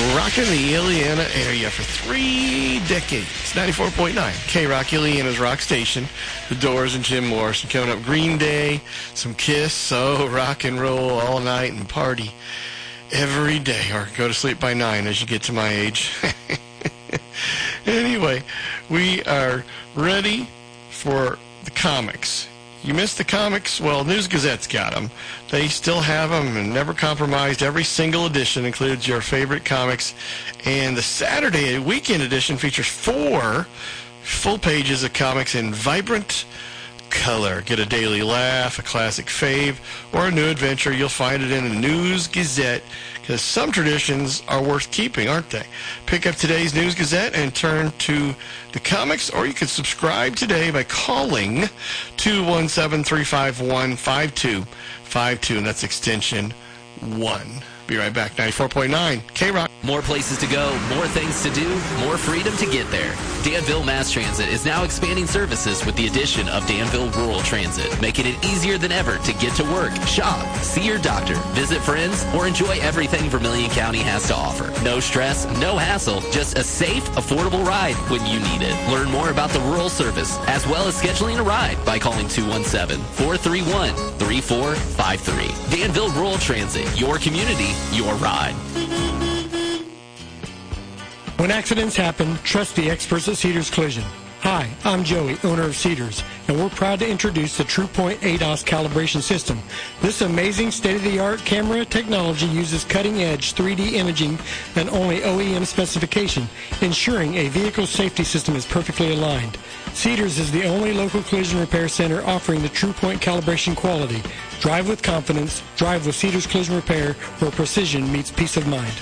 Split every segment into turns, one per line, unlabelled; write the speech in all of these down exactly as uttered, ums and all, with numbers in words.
Rocking the Illiana area for three decades. ninety-four point nine K-Rock, Illiana's rock station. The Doors and Jim Morrison coming up. Green Day, some Kiss, so rock and roll all night and party every day, or go to sleep by nine as you get to my age. Anyway, we are ready for the comics. You missed the comics? Well, News Gazette's got them. They still have them and never compromised. Every single edition includes your favorite comics. And the Saturday weekend edition features four full pages of comics in vibrant color. Get a daily laugh, a classic fave, or a new adventure. You'll find it in the News Gazette, because some traditions are worth keeping, aren't they? Pick up today's News Gazette and turn to the comics, or you can subscribe today by calling two one seven, three five one, five two five two, and that's extension one. Be right back. ninety-four point nine K-Rock.
More places to go, more things to do, more freedom to get there. Danville Mass Transit is now expanding services with the addition of Danville Rural Transit, making it easier than ever to get to work, shop, see your doctor, visit friends, or enjoy everything Vermilion County has to offer. No stress, no hassle, just a safe, affordable ride when you need it. Learn more about the rural service, as well as scheduling a ride by calling two one seven, four three one, three four five three. Danville Rural Transit, your community, your ride.
When accidents happen, trust the experts at Cedars Collision. Hi, I'm Joey, owner of Cedars, and we're proud to introduce the TruePoint A D O S calibration system. This amazing state-of-the-art camera technology uses cutting-edge three D imaging and only O E M specification, ensuring a vehicle safety system is perfectly aligned. Cedars is the only local collision repair center offering the TruePoint calibration quality. Drive with confidence, drive with Cedars Collision Repair, where precision meets peace of mind.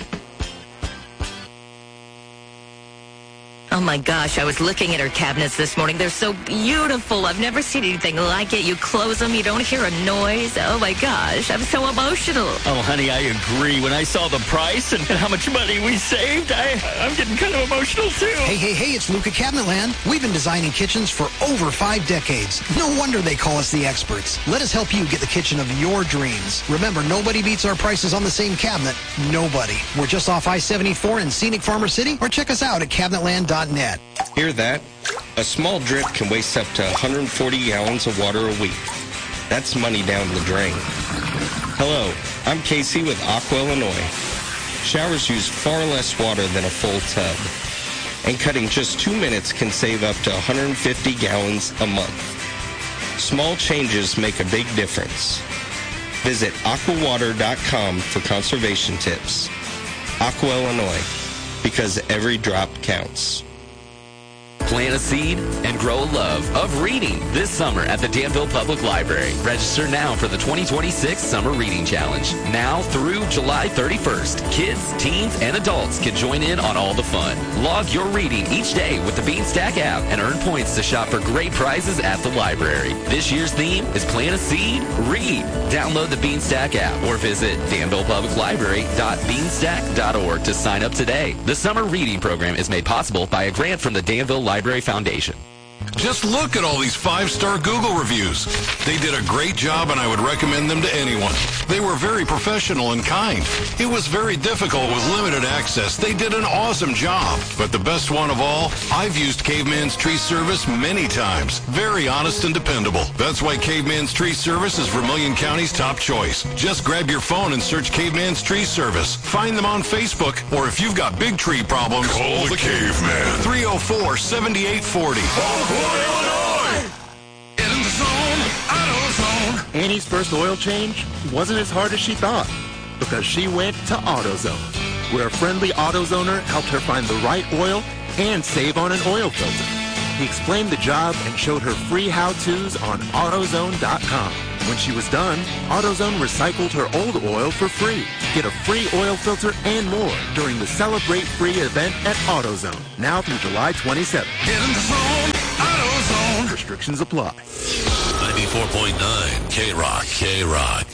Oh my gosh, I was looking at her cabinets this morning. They're so beautiful. I've never seen anything like it. You close them, you don't hear a noise. Oh my gosh, I'm so emotional.
Oh, honey, I agree. When I saw the price and, and how much money we saved, I, I'm getting kind of emotional too.
Hey, hey, hey, it's Luca Cabinetland. We've been designing kitchens for over five decades. No wonder they call us the experts. Let us help you get the kitchen of your dreams. Remember, nobody beats our prices on the same cabinet. Nobody. We're just off I seventy-four in scenic Farmer City, or check us out at cabinetland dot net.
Hear that? A small drip can waste up to one hundred forty gallons of water a week. That's money down the drain. Hello, I'm Casey with Aqua Illinois. Showers use far less water than a full tub, and cutting just two minutes can save up to one hundred fifty gallons a month. Small changes make a big difference. Visit aqua water dot com for conservation tips. Aqua Illinois, because every drop counts.
Plant a seed and grow a love of reading this summer at the Danville Public Library. Register now for the twenty twenty-six Summer Reading Challenge. Now through July thirty-first, kids, teens, and adults can join in on all the fun. Log your reading each day with the Beanstack app and earn points to shop for great prizes at the library. This year's theme is Plant a Seed, Read. Download the Beanstack app or visit danville public library dot beanstack dot org to sign up today. The Summer Reading Program is made possible by a grant from the Danville Library Foundation.
Just look at all these five-star Google reviews. They did a great job, and I would recommend them to anyone. They were very professional and kind. It was very difficult with limited access. They did an awesome job. But the best one of all, I've used Caveman's Tree Service many times. Very honest and dependable. That's why Caveman's Tree Service is Vermilion County's top choice. Just grab your phone and search Caveman's Tree Service. Find them on Facebook, or if you've got big tree problems, call the Caveman. three oh four, seven eight four oh.
Illinois! In the zone, AutoZone. Annie's first oil change wasn't as hard as she thought because she went to AutoZone, where a friendly AutoZoner helped her find the right oil and save on an oil filter. He explained the job and showed her free how-tos on AutoZone dot com. When she was done, AutoZone recycled her old oil for free. Get a free oil filter and more during the Celebrate Free event at AutoZone, now through July twenty-seventh.
Get in the zone, AutoZone.
Restrictions apply.
ninety-four point nine K-Rock, K-Rock.